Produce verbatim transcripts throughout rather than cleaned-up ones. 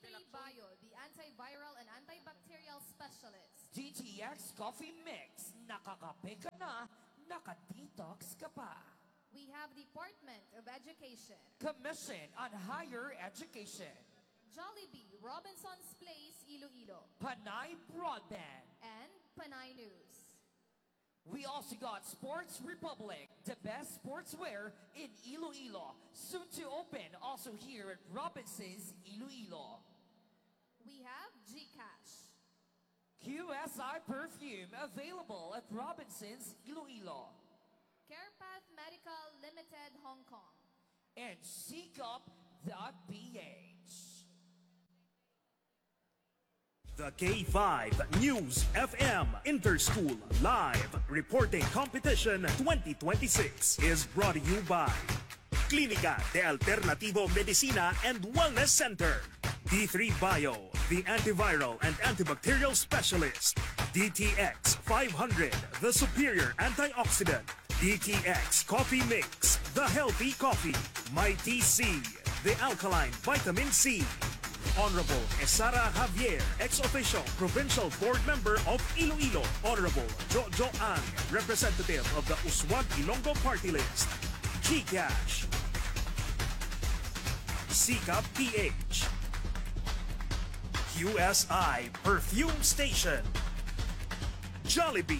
three Bio, the antiviral and antibacterial specialist. D T X Coffee Mix. Nakakape ka na, nakadetox ka pa. We have Department of Education. Commission on Higher Education. Jollibee, Robinson's Place, Iloilo. Panay Broadband. And Panay News. We also got Sports Republic, the best sportswear in Iloilo. Soon to open also here at Robinson's Iloilo. We have GCash. Q S I Perfume available at Robinson's Iloilo. CarePath Medical Limited, Hong Kong. And Seekup dot p h. The K five News F M Interschool Live Reporting Competition twenty twenty-six is brought to you by Clínica de Alternativo Medicina and Wellness Center, D three Bio, the antiviral and antibacterial specialist, D T X five hundred, the superior antioxidant, D T X Coffee Mix, the healthy coffee, Mighty C, the alkaline vitamin C, Honorable Esara Javier, ex-official provincial board member of Iloilo. Honorable Jojo Ang, representative of the Uswag Ilonggo party list. GCash. Seekup P H. Q S I Perfume Station. Jollibee.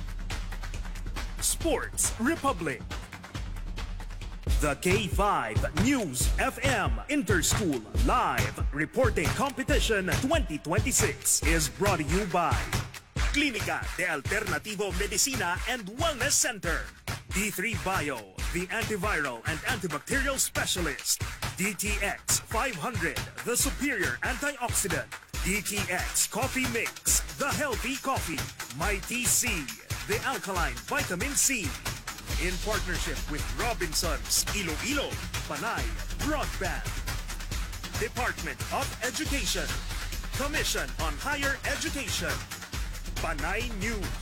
Sports Republic. The K five News F M Interschool Live Reporting Competition twenty twenty-six is brought to you by Clínica de Alternativo Medicina and Wellness Center, D three Bio, the antiviral and antibacterial specialist, D T X five hundred, the superior antioxidant, D T X Coffee Mix, the healthy coffee, Mighty C, the alkaline vitamin C, in partnership with Robinson's Iloilo, Panay Broadband, Department of Education, Commission on Higher Education, Panay News.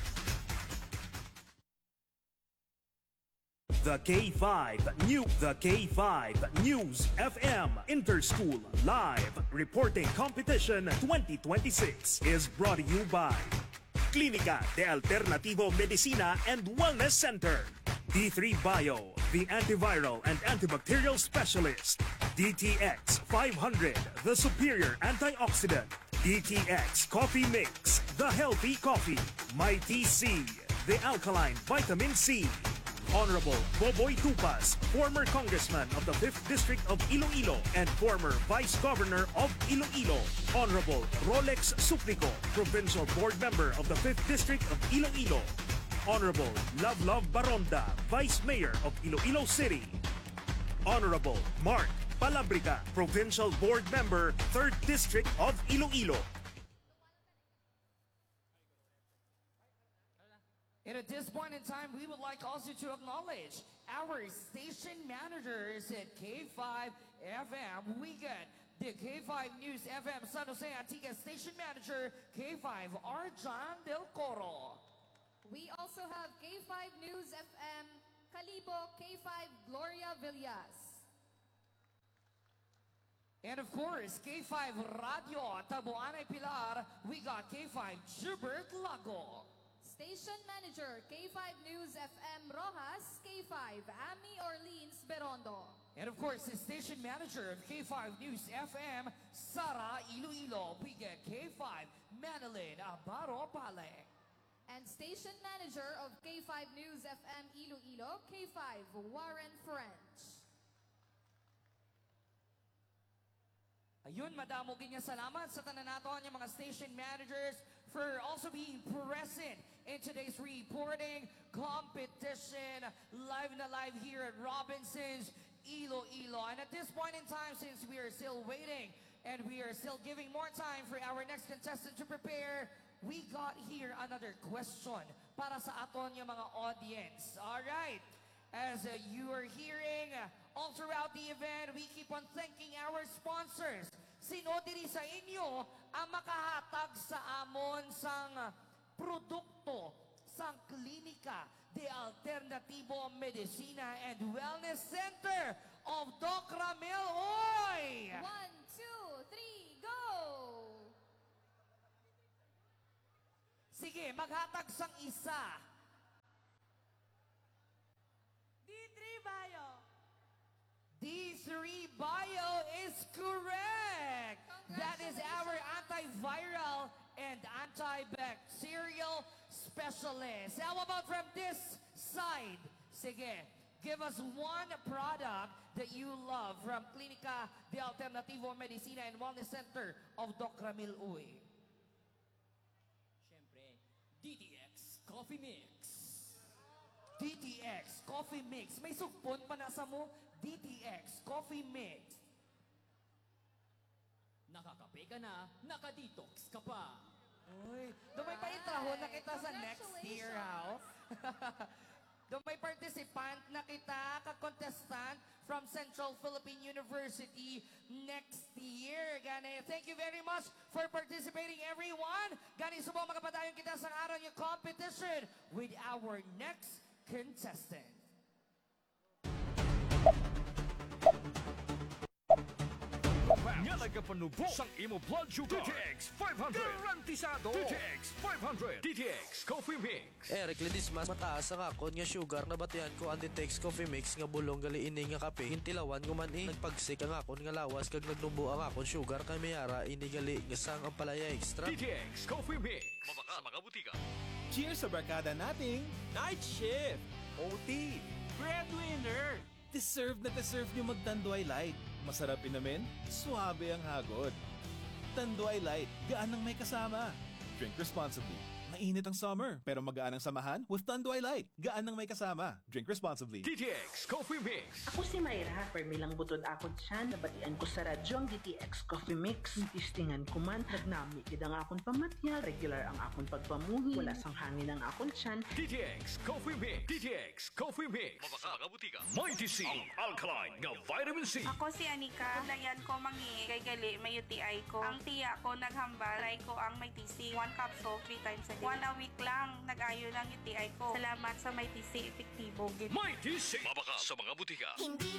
The K five New The K five News F M Interschool Live Reporting Competition twenty twenty-six is brought to you by Clínica de Alternativo Medicina and Wellness Center, D three Bio, the antiviral and antibacterial specialist, D T X five hundred, the superior antioxidant, D T X Coffee Mix, the healthy coffee, Mighty C, the alkaline vitamin C, Honorable Boboy Tupas, former Congressman of the fifth District of Iloilo and former Vice Governor of Iloilo. Honorable Rolex Suplico, Provincial Board Member of the fifth District of Iloilo. Honorable Love Love Baronda, Vice Mayor of Iloilo City. Honorable Mark Palabrica, Provincial Board Member, third District of Iloilo. And at this point in time, we would like also to acknowledge our station managers at K five F M. We get the K five News F M San Jose Antigua Station Manager, K five Arjan Del Coro. We also have K five News F M Calibo, K five Gloria Villas. And of course, K five Radio Taboanay Pilar, we got K five Gilbert Lago. Station Manager, K five News F M Rojas, K five Ami Orleans Berondo. And of course, the Station Manager of K five News F M, Sara Iloilo. We get K five Manilin Abaro Pale. And Station Manager of K five News F M Iloilo, K five Warren French. Ayun, madamo ginya salamat sa tanan naton yung mga station managers for also being present in today's reporting competition. Live na live here at Robinson's Iloilo. And at this point in time, since we are still waiting and we are still giving more time for our next contestant to prepare, we got here another question para sa aton yung mga audience. All right. As uh, you are hearing uh, all throughout the event, we keep on thanking our sponsors. Sino diri sa inyo ang makahatag sa amon sang produkto sang Clínica de Alternativo Medicina and Wellness Center of Doc Ramil Oy! One, two, three, sang isa. D three Bio. D three Bio is correct. That is our antiviral and antibacterial specialist. How about from this side? Sige, give us one product that you love from Clínica de Alternativo Medicina and Wellness Center of Doc Ramil Uy. Siyempre, D T X Coffee Mix. D T X Coffee Mix. May sugpon pa nasa mo? D T X Coffee Mix. Nakakape ka na, nakadetox ka pa. Uy, dumay pa intrahon na kita sa next year, how? Dumay participant na kita, ka-contestant from Central Philippine University next year. Gani, thank you very much for participating, everyone. Gani, subong makapadayon kita sa araw yung competition with our next contestant. Nga nagapanubok sang imo blood sugar. D T X five hundred. Garantisado. D T X five hundred. D T X Coffee Mix. Eric Ledismas, mataas ang akon nga sugar na batian ko ang D T X Coffee Mix nga bulong gali ini nga kape. Hintilawan ko man eh. Nagpagsik ang akon nga lawas kag nagnubo ang akon sugar kay mayara ini gali nga sang ang palaya extra. D T X Coffee Mix. Mabaka mga butika. Cheers sa barkada nating Night Shift! O T! Breadwinner! Deserve na deserve nyo magtanduay light. Masarap inamin, suabe ang hagod. Tanduay light, gaan ang may kasama. Drink responsibly. Mainit ang summer, pero magaan ang samahan with Tanduay Light. Gaan ang may kasama. Drink responsibly. D T X Coffee Mix. Ako si Mayra, permilang butod ako dyan, nabatian ko sa radyo ang D T X Coffee Mix. Tistingan ko man, nagnami kid ang akong pamatyal, regular ang akong pagpamuhi, wala sang hangin ang akong tiyan. D T X Coffee Mix. D T X Coffee Mix. Mabaka mga butika. Mighty C. Ang alkaline nga vitamin C. Ako si Anika. Lagyan ko mangi kay gali may U T I ko. Ang tiya ko naghambal, try ko ang may T C. One capsule, three times a day. One a week lang, nag-ayo ng U T I ko. Salamat sa may T C, epektibo. Mighty C. Mabaka sa mga butika.